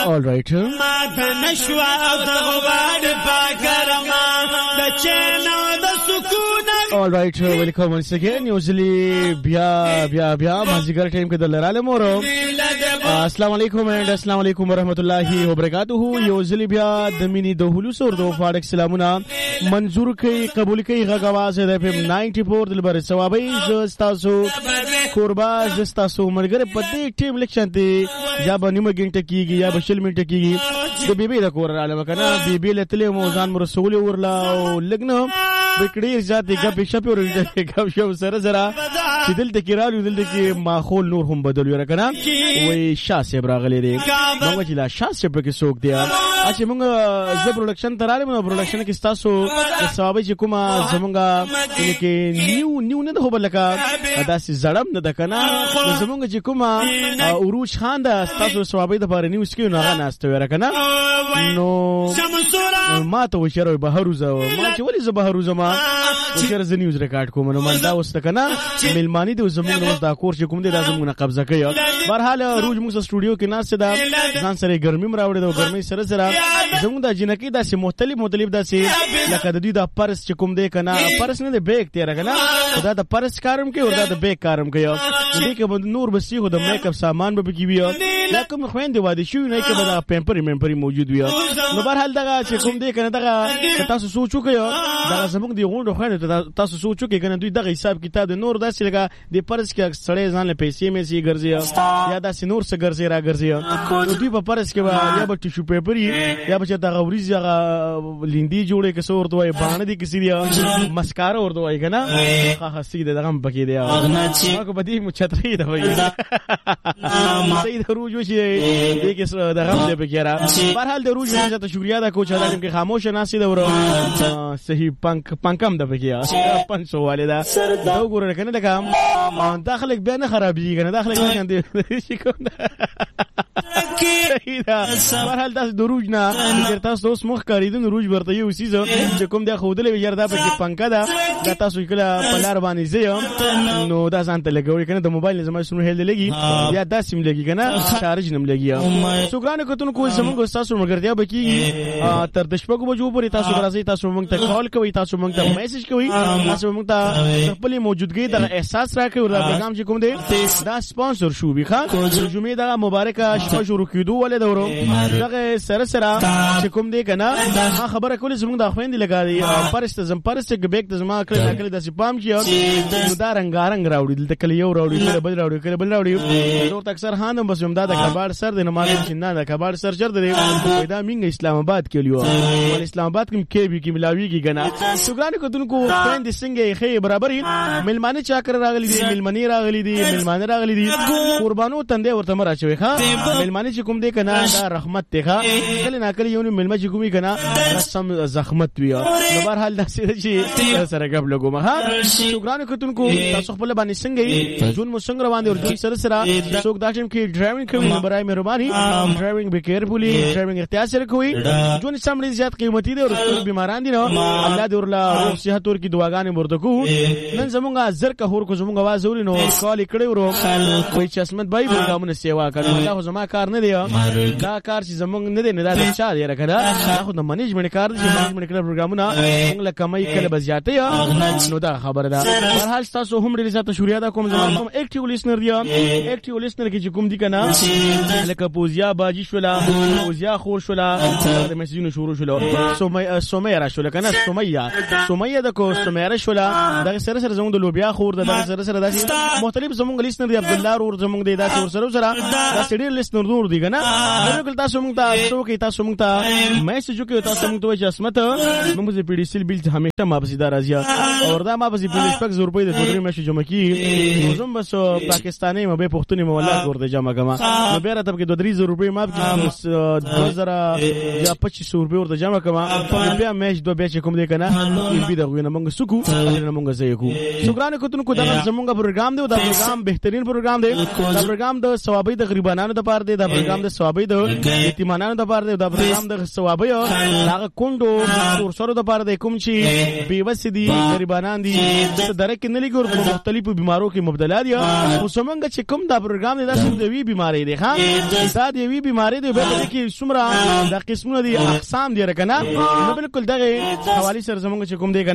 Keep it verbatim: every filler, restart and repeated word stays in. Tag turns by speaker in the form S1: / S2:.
S1: All right. All right, welcome once again. Usually, bia bia bia mazigar time ke dalal moro. Assalamu alaikum and assalamu alaikum wa rahmatullahi wa barakatuhu. Usually bia damini do hulus or do fadak salamuna manzur ke qabul ke gawaz hai F M ninety-four dilbar sawabai stasu kurba stasu margar pati team election te ya bani maginte kigi ya bashil mint kigi to bibi da kor alama kana bibi letle mozan mursul urla lagna بکړي ذاتي غب شپ اور غب شپ سره سره چې دلته کې راځي دلته کې ماحول نور هم بدل یو کنه وای شاسه براغلي دي موږ چې لا شاسه په کې سوق دی اچھا موږ ز پروډکشن تراله موږ پروډکشن کې تاسو ثواب چې کومه زمونږه کې نیو نیو نه هو بلکا داسې زړم نه د کنه زمونږ چې کومه اوروج خان د تاسو ثواب د پاره نیوز کې نه غناست ور کنه نو ما ته وشره بهروزه ما چې ولې ز بهروزه ما وشره ز نیوز ریکارډ کوم نو من دا وست کنه ملمانی د زمونږ نو دا کور چې کوم دی دا زمونږ قبضه کوي برحال روز موږ سټوډیو کې ناس دا ځان سره ګرمي مراوړې د ګرمي سره سره زمونږ د جنکی داسې مختلف مختلف داسې لکه د دوی د پرس چې کوم دی کنه پرس نه د بیگ تیر کنه دا د پرس کارم کوي او دا د بیگ کارم کوي دې کې بند نور بسې خو د میک اپ سامان به کی وي یا کوم خويندې واده شو نه کې به دا پمپر ممپر موجود وي نو برحال دا چې کوم دی کنه دا تاسو سوچو کوي دا زمونږ دی غونډه خويندې تاسو سوچو کې کنه دوی دغه حساب کتاب د نور داسې لګه د پرس کې سړې ځان له پیسې مې سي ګرځي یا داسې نور څه ګرځي را ګرځي نو دوی په پرس کې یا به ټیشو پیپر یا به دا غوریز هغه لیندې جوړې کې څور دوی باندې دي کسی دی مسکارا ور دوی کنه خاصه سي دغه پکې دی ما کو بدی مچتري دا وایي سید روج وشي دې کې سره دغه دې پکې را برحال د روج نه ته شکریا دا کوچ دا کې خاموش ناسي دا ور صحیح پنک پنکم دا پکې پنځه سو والدا دا وګوره کنه دا داخلك بینه خرابي کنه داخلك نه دی شي کوم برحال تاسو دروج نه چې تاسو اوس مخ کاریدون روج ورته یو سیزه چې کوم د خودلې یردا پکې پنکا دا دا تاسو کله پلار باندې زیو نو دا ځان ته لګوي کنه د موبایل زما سره هل لګي یا دا سیم لګي کنه چارج نم لګي شکرانه کوتون کو زموږ تاسو مګردیا بکی تر د شپږو بجو پورې تاسو راځي تاسو موږ ته کال کوي تاسو موږ ته میسج کوي تاسو موږ ته خپل موجودګي د احساس راکړي او دا پیغام چې کوم دی دا سپانسر شو بخا جمعې دا مبارکه شپه شروع کیدو ولې دورو دغه سره سره چې کوم دی کنه ما خبره کولې زموږ د خويندې لګاري پرست زم پرست بیگ د زما کړل کړل د سپام کیو دا رنگارنګ راوړي دلته کله یو راوړي کله بل راوړي کله بل راوړي نور اکثر هانم بس هم دا د کباړ سر د نماز چنه د کباړ سر چر دی پیدا مینګ اسلام آباد کې لیو ول اسلام آباد کې کې بي کې ملاويږي کنه شکرانه کوتونکو خويندې څنګه خې برابرې ملمانه چا کر راغلي دي ملمنې راغلي دي ملمانه راغلي دي قربانو تندې ورته مرچوي ښا ملمانه چې کوم دی کنه دا رحمت ته ښا کله نه کله یو ملمه چې کومي کنه رسم زخمت وي نو بهرحال دا چې سره غب لګوم ها شکرانه کوتونکو تاسو خپل باندې څنګه جون مو څنګه روان دي او جون سره سره څوک دا ټیم کې ډرایوینګ کوي برای مهرباني ډرایوینګ به کیرفولي ډرایوینګ احتیاط سره کوي جون سم ډیر زیات قیمتي دي او بیماران دي نو الله دې ورلا روغ صحت ورکړي دعاګانې ورته کو نن زمونږه زر که هور کو زمونږه आवाज وري نو کال کړي ورو کوئی چشمت بای ورګامونه سیوا کوي دا خو زما کار نه دی دا کار چې زمونږ نه دی نه دا چا دی راکړه دا خو د منیجمنت کار دی منیجمنت کړه پروګرامونه موږ له کمای کله بزیاته نو دا خبره ده هر تاسو هم ډیر زیاته شکریا دا کوم زموږ کوم اکټیو لیسنر دی اکټیو لیسنر کې کوم دی کنه لکه پوزیا باجی شولا پوزیا خور شولا د میسجونو شروع شولا سومیا سومیا شولا کنه سومیا سومیا د کو سومیا شولا دا سره سره زموږ د لوبیا خور د سره سره داسې مختلف زموږ لیسنر دی عبد الله اور زموږ دی داسې سره سره دا سړي لیسنر نور دی کنه نو تاسو موږ تاسو کې تاسو موږ ته میسج وکړو تاسو موږ ته اسمت موږ په پی ډی سیل بیل همیشه ما بسیدا راځي او دا ما بسې په شپږ زره روپۍ د ټولې مشه جمع کی زم بس پاکستاني مبه پښتوني مولا ورته جمع کما نو بیا راته کې دوه درې زره روپۍ ما کې دوه زره یا پچیس سو روپۍ ورته جمع کما بیا مېش دوه بیا کوم دی کنه بي دا غوینه موږ سکو نه موږ زه یو شکرانه کوتونکو کو دا زمونږ پروګرام دی دا پروګرام بهترین پروګرام دی دا پروګرام د ثوابي د غریبانو د پاره دی دا پروګرام د ثوابي د یتیمانو د پاره دی دا پروګرام د ثوابي هغه کندو ور سره د پاره دی کوم چې بیوس دي غریبانان دي درک نه لګور په مختلفو بیمارو کې مبتلا دي او څنګه چې کوم دا پروګرام دی دا څه دی بیماری دی ها دا دی وی بیماری دی به کې څومره د قسمونه دي اقسام دي رکنه نو بالکل دغه حواله سره زمونږ چې کوم دی